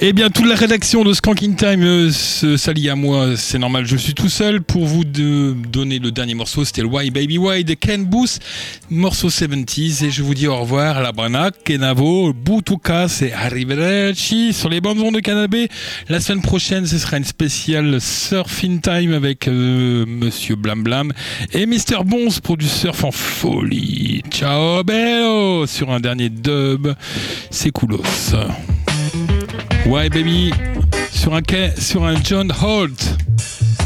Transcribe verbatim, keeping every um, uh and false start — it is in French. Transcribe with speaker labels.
Speaker 1: Eh bien, toute la rédaction de Skanking Time euh, s'allie à moi, c'est normal, je suis tout seul pour vous de donner le dernier morceau, c'était le Why Baby Why de Ken Booth, morceau soixante-dix, et je vous dis au revoir, la Brana, Kenavo, Butukas et Arrivederci sur les bandes ondes de Canapé. La semaine prochaine, ce sera une spéciale Surfing Time avec euh, Monsieur Blam Blam et Mister Bonz pour du surf en folie. Ciao bello sur un dernier dub, c'est coolos. Why Baby sur un, sur un John Holt.